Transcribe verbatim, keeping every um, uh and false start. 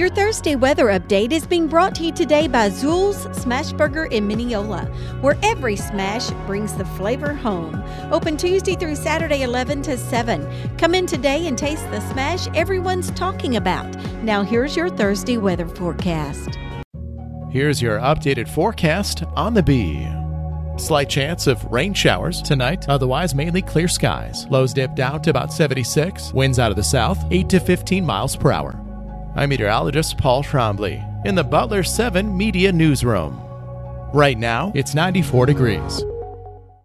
Your Thursday weather update is being brought to you today by Zool's Smashburger in Mineola, where every smash brings the flavor home. Open Tuesday through Saturday, eleven to seven. Come in today and taste the smash everyone's talking about. Now here's your Thursday weather forecast. Here's your updated forecast on the Bee. Slight chance of rain showers tonight, otherwise mainly clear skies. Lows dip down to about seventy-six. Winds out of the south, eight to fifteen miles per hour. I'm meteorologist Paul Trombley in the Butler seven Media Newsroom. Right now, it's ninety-four degrees.